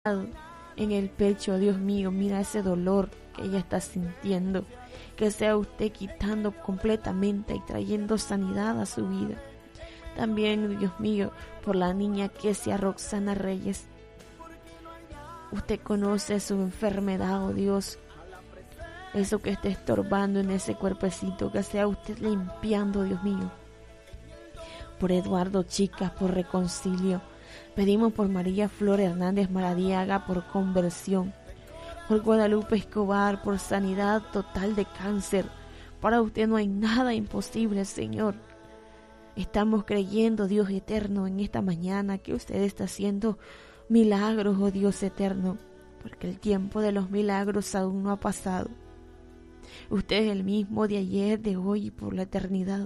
en el pecho, Dios mío, mira ese dolor que ella está sintiendo, que sea usted quitando completamente y trayendo sanidad a su vida. También, Dios mío, por la niña que sea Roxana Reyes, usted conoce su enfermedad, oh Dios, eso que esté estorbando en ese cuerpecito, que sea usted limpiando, Dios mío. Por Eduardo Chicas, por reconcilio. Pedimos por María Flor Hernández Maradiaga, por conversión. Por Guadalupe Escobar, por sanidad total de cáncer. Para usted no hay nada imposible, Señor. Estamos creyendo, Dios eterno, en esta mañana que usted está haciendo milagros, oh Dios eterno, porque el tiempo de los milagros aún no ha pasado. Usted es el mismo de ayer, de hoy y por la eternidad.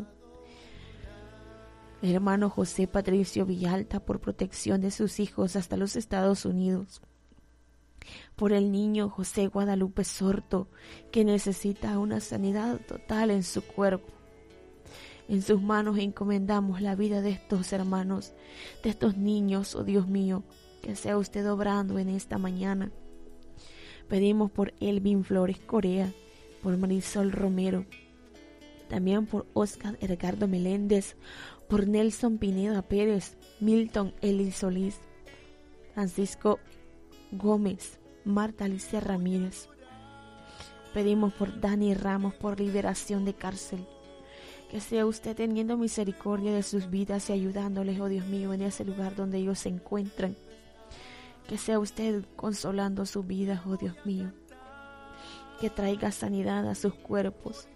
El hermano José Patricio Villalta, por protección de sus hijos hasta los Estados Unidos. Por el niño José Guadalupe Sorto, que necesita una sanidad total en su cuerpo. En sus manos encomendamos la vida de estos hermanos, de estos niños, oh Dios mío, que sea usted obrando en esta mañana. Pedimos por Elvin Flores Corea, por Marisol Romero, también por Oscar Edgardo Meléndez, por Nelson Pineda Pérez, Milton Eli Solís, Francisco Gómez, Marta Alicia Ramírez. Pedimos por Dani Ramos, por liberación de cárcel. Que sea usted teniendo misericordia de sus vidas y ayudándoles, oh Dios mío, en ese lugar donde ellos se encuentran. Que sea usted consolando sus vidas, oh Dios mío. Que traiga sanidad a sus cuerpos.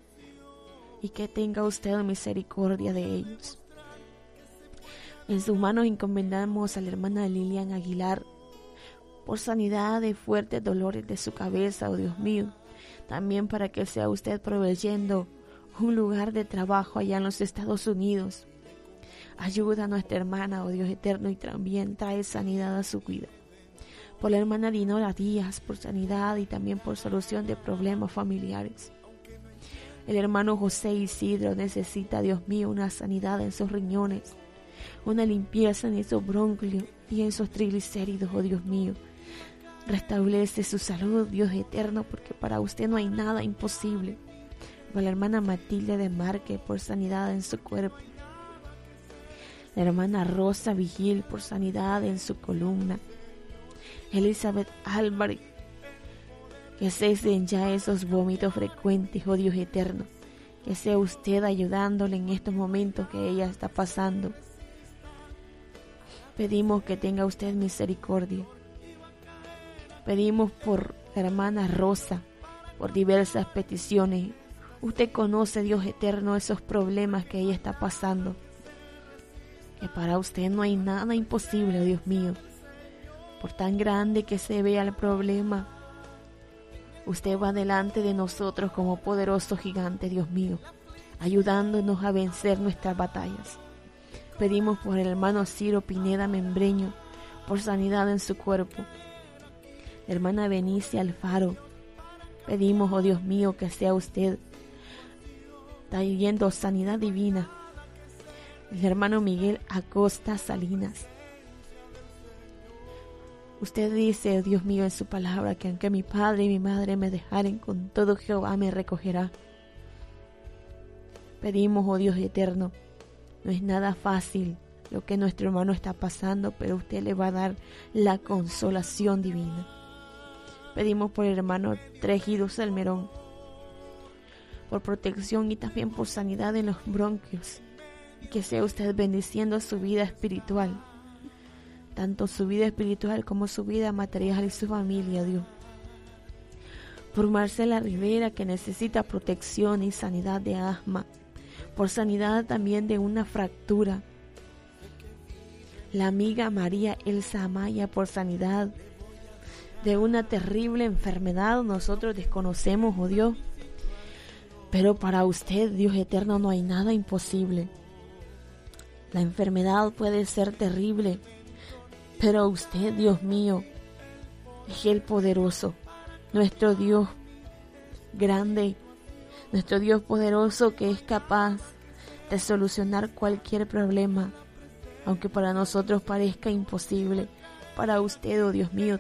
Y que tenga usted misericordia de ellos. En sus manos encomendamos a la hermana Lilian Aguilar por sanidad de fuertes dolores de su cabeza, oh Dios mío. También para que sea usted proveyendo un lugar de trabajo allá en los Estados Unidos. Ayuda a nuestra hermana, oh Dios eterno, y también trae sanidad a su vida. Por la hermana Dinora Díaz, por sanidad y también por solución de problemas familiares. El hermano José Isidro necesita, Dios mío, una sanidad en sus riñones, una limpieza en esos bronquios y en sus triglicéridos, oh Dios mío. Restablece su salud, Dios eterno, porque para usted no hay nada imposible. Por la hermana Matilde de Marque, por sanidad en su cuerpo. La hermana Rosa Vigil, por sanidad en su columna. Elizabeth Álvarez, que cesen ya esos vómitos frecuentes, oh Dios eterno. Que sea usted ayudándole en estos momentos que ella está pasando. Pedimos que tenga usted misericordia. Pedimos por la hermana Rosa, por diversas peticiones. Usted conoce, Dios eterno, esos problemas que ella está pasando. Que para usted no hay nada imposible, Dios mío. Por tan grande que se vea el problema, usted va delante de nosotros como poderoso gigante, Dios mío, ayudándonos a vencer nuestras batallas. Pedimos por el hermano Ciro Pineda Membreño, por sanidad en su cuerpo. La hermana Benicia Alfaro, pedimos, oh Dios mío, que sea usted trayendo sanidad divina. El hermano Miguel Acosta Salinas. Usted dice, oh Dios mío, en su palabra, que aunque mi padre y mi madre me dejaren, con todo Jehová me recogerá. Pedimos, oh Dios eterno, no es nada fácil lo que nuestro hermano está pasando, pero usted le va a dar la consolación divina. Pedimos por el hermano Trejido Salmerón, por protección y también por sanidad en los bronquios. Que sea usted bendiciendo su vida espiritual, tanto su vida espiritual como su vida material y su familia, Dios. Por Marcela Rivera, que necesita protección y sanidad de asma, por sanidad también de una fractura. La amiga María Elsa Amaya, por sanidad de una terrible enfermedad. Nosotros desconocemos, oh Dios, pero para usted, Dios eterno, no hay nada imposible. La enfermedad puede ser terrible, pero usted, Dios mío, es el poderoso, nuestro Dios grande, nuestro Dios poderoso que es capaz de solucionar cualquier problema, aunque para nosotros parezca imposible. para usted, oh Dios mío,